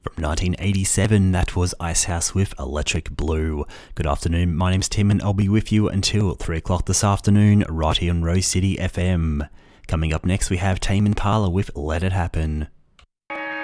From 1987, that was Icehouse with Electric Blue. Good afternoon, my name's Tim and I'll be with you until 3 o'clock this afternoon, right here on Rose City FM. Coming up next we have Tame Impala with Let It Happen.